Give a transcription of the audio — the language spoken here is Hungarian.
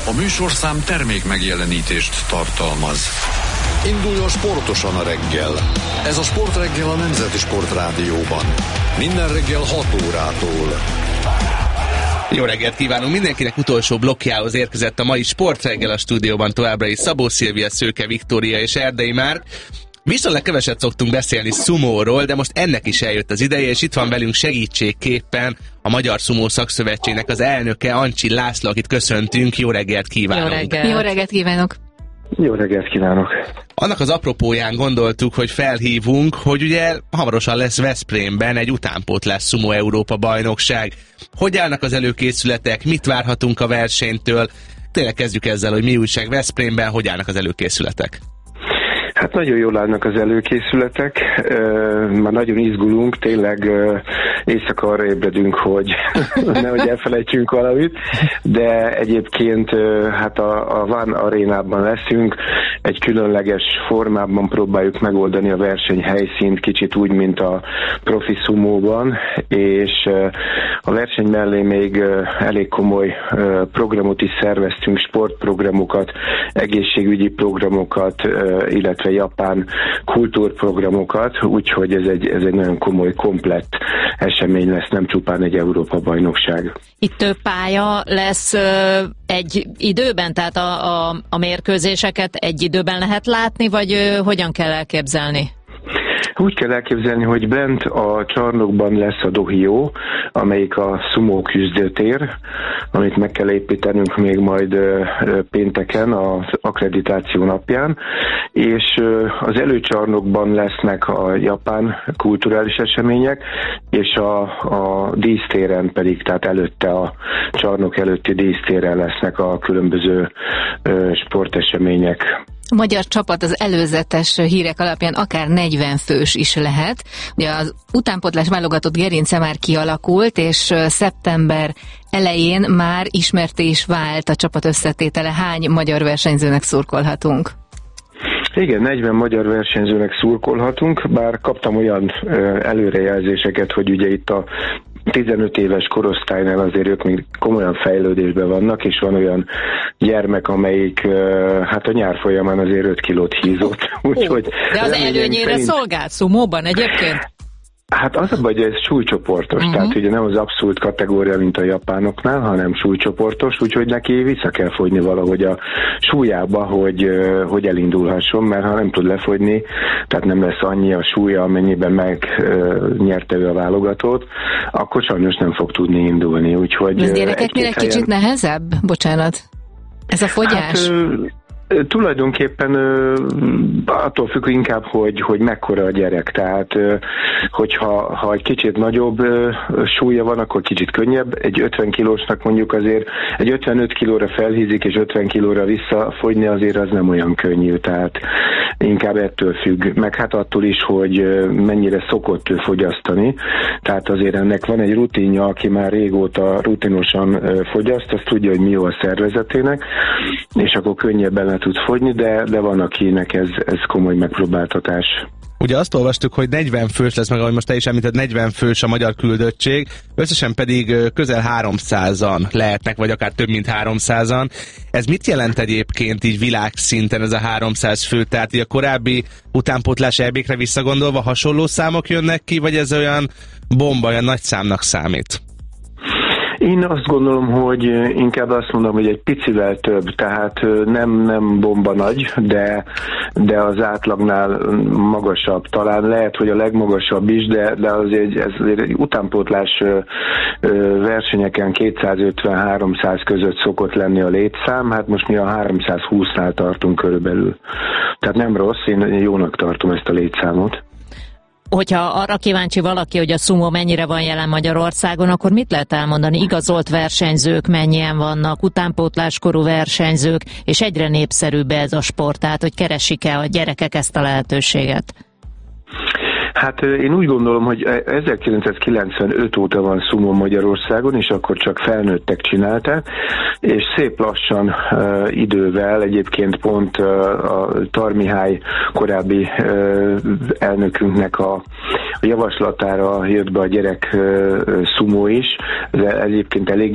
A műsorszám termék megjelenítést tartalmaz. Induljon sportosan a reggel. Ez a Sportreggel a Nemzeti Sportrádióban. Minden reggel 6 órától. Jó reggelt kívánunk! Mindenkinek utolsó blokkjához érkezett a mai Sportreggel, a stúdióban továbbra is Szabó Szilvia, Szőke Viktória és Erdei Márk. Viszonylag keveset szoktunk beszélni szumóról, de most ennek is eljött az ideje, és itt van velünk segítségképpen a Magyar Szumó Szakszövetségnek az elnöke, Ancsi László, akit köszöntünk. Jó reggelt kívánunk! Jó reggelt kívánok! Jó reggelt kívánok! Annak az apropóján gondoltuk, hogy felhívunk, hogy ugye hamarosan lesz Veszprémben egy utánpótlás Szumó Európa bajnokság. Hogy állnak az előkészületek, mit várhatunk a versenytől? Tényleg kezdjük ezzel, hogy mi újság Veszprémben, hogy állnak az előkészületek? Hát nagyon jól állnak az előkészületek, már nagyon izgulunk, tényleg éjszaka arra ébredünk, hogy nehogy elfelejtsünk valamit, de egyébként hát a Van Arénában leszünk, egy különleges formában próbáljuk megoldani a versenyhelyszínt, kicsit úgy, mint a profi szumóban, és a verseny mellé még elég komoly programot is szerveztünk, sportprogramokat, egészségügyi programokat, illetve japán kultúrprogramokat, úgyhogy ez egy nagyon komoly, komplett esemény lesz, nem csupán egy Európa-bajnokság. Itt több pálya lesz egy időben, tehát a mérkőzéseket egy időben lehet látni, vagy hogyan kell elképzelni? Úgy kell elképzelni, hogy bent a csarnokban lesz a dohio, amelyik a szumó küzdőtér, amit meg kell építenünk még majd pénteken, az akkreditáció napján, és az előcsarnokban lesznek a japán kulturális események, és a dísztéren pedig, tehát előtte a csarnok előtti dísztéren lesznek a különböző sportesemények. A magyar csapat az előzetes hírek alapján akár 40 fős is lehet. Ugye az utánpótlás válogatott gerince már kialakult, és szeptember elején már ismerté is vált a csapat összetétele. Hány magyar versenyzőnek szurkolhatunk? Igen, 40 magyar versenyzőnek szurkolhatunk, bár kaptam olyan előrejelzéseket, hogy ugye itt a 15 éves korosztálynál azért ők még komolyan fejlődésben vannak, és van olyan gyermek, amelyik hát a nyár folyamán azért 5 kilót hízott. Úgyhogy de az előnyére szolgált szumóban egyébként? Hát az a baj, hogy ez súlycsoportos, tehát ugye nem az abszolút kategória, mint a japánoknál, hanem súlycsoportos, úgyhogy neki vissza kell fogyni valahogy a súlyába, hogy elindulhasson, mert ha nem tud lefogyni, tehát nem lesz annyi a súlya, amennyiben megnyerte ő a válogatót, akkor sajnos nem fog tudni indulni. Úgyhogy ez gyerekeknél egy kicsit nehezebb? Bocsánat. Ez a fogyás? Hát, tulajdonképpen attól függ inkább, hogy mekkora a gyerek. Tehát, hogyha egy kicsit nagyobb súlya van, akkor kicsit könnyebb. Egy 50 kilósnak mondjuk azért egy 55 kilóra felhízik, és 50 kilóra visszafogyni azért az nem olyan könnyű. Tehát inkább ettől függ. Meg hát attól is, hogy mennyire szokott ő fogyasztani. Tehát azért ennek van egy rutinja, aki már régóta rutinosan fogyaszt, azt tudja, hogy mi jó a szervezetének, és akkor könnyebben tud fogyni, de van, akinek ez komoly megpróbáltatás. Ugye azt olvastuk, hogy 40 fős lesz, meg ahogy most te is említed, 40 fős a magyar küldöttség, összesen pedig közel 300-an lehetnek, vagy akár több mint 300-an. Ez mit jelent egyébként így világszinten ez a 300 fő? Tehát így a korábbi utánpótlás EB-kre visszagondolva hasonló számok jönnek ki, vagy ez olyan bomba, olyan nagy számnak számít? Én azt gondolom, hogy inkább azt mondom, hogy egy picivel több, tehát nem bomba nagy, de az átlagnál magasabb. Talán lehet, hogy a legmagasabb is, de azért egy utánpótlás versenyeken 250-300 között szokott lenni a létszám, hát most mi a 320-nál tartunk körülbelül. Tehát nem rossz, én jónak tartom ezt a létszámot. Hogyha arra kíváncsi valaki, hogy a szumó mennyire van jelen Magyarországon, akkor mit lehet elmondani? Igazolt versenyzők mennyien vannak, utánpótláskorú versenyzők, és egyre népszerűbb ez a sport, tehát hogy keresik-e a gyerekek ezt a lehetőséget? Hát én úgy gondolom, hogy 1995 óta van szumó Magyarországon, és akkor csak felnőttek csinálták, és szép lassan idővel, egyébként pont a Tar Mihály korábbi elnökünknek a javaslatára jött be a gyerek szumó is, de egyébként elég